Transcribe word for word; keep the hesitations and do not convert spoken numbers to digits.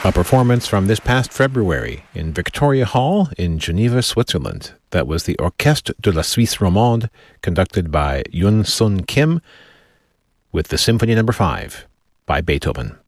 A performance from this past February in Victoria Hall in Geneva, Switzerland. That was the Orchestre de la Suisse Romande, conducted by Yun Sun Kim, with the Symphony Number Five by Beethoven.